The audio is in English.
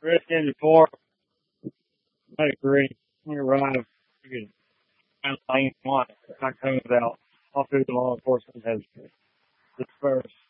Risk engine 4. I agree. We arrived. We could kind of lane one. Not coming out. All through the law enforcement has dispersed.